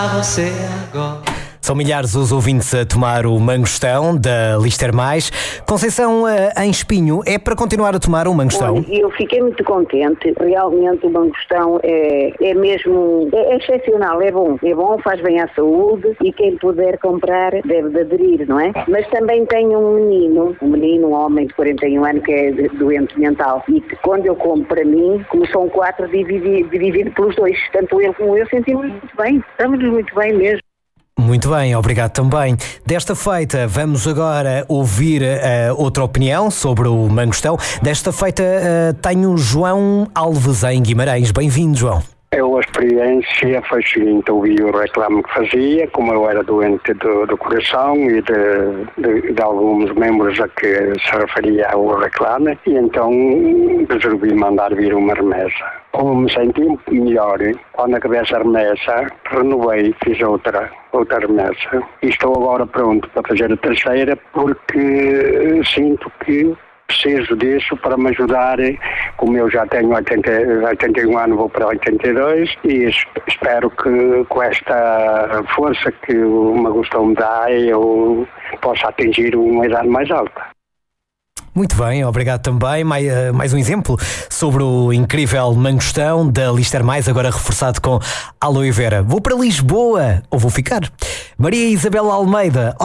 Você agora. São milhares os ouvintes a tomar o Mangostão da Lister Mais. Conceição, em Espinho, é para continuar a tomar o Mangostão? Olha, eu fiquei muito contente. Realmente o Mangostão é mesmo excepcional, é bom, faz bem à saúde e quem puder comprar deve de aderir, não é? Mas também tenho um homem de 41 anos que é doente mental e que quando eu compro para mim, como são 4, dividido pelos 2, tanto ele como eu sentimos muito bem, estamos muito bem mesmo. Muito bem, obrigado também. Desta feita, vamos agora ouvir outra opinião sobre o Mangostão. Desta feita, tenho o João Alves em Guimarães. Bem-vindo, João. A experiência foi a seguinte: ouvi o reclame que fazia, como eu era doente do coração e de alguns membros a que se referia ao reclame, e então resolvi mandar vir uma remessa. Como me senti melhor, quando acabei essa remessa, renovei, fiz outra remessa. E estou agora pronto para fazer a terceira, porque sinto que preciso disso para me ajudar, como eu já tenho 81 anos, vou para 82, e espero que com esta força que o Mangostão me dá, eu possa atingir uma idade mais alta. Muito bem, obrigado também. Mais um exemplo sobre o incrível Mangostão da Lister Mais, agora reforçado com aloe vera. Vou para Lisboa, ou vou ficar? Maria Isabel Almeida.